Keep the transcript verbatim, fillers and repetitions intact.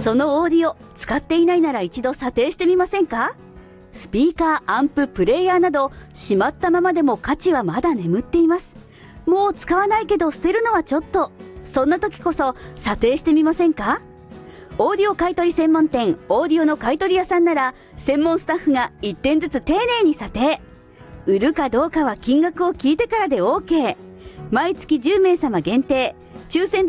そのオーディオ使っていないなら一度査定してみませんか？スピーカー、アンプ、プレイヤーなどしまったままでも価値はまだ眠っています。もう使わないけど捨てるのはちょっと。そんな時こそ査定してみませんか？オーディオ買取専門店オーディオの買取屋さんなら専門スタッフがいってんずつ丁寧に査定。売るかどうかは金額を聞いてからで オーケー。毎月じゅうめいさま限定。抽選で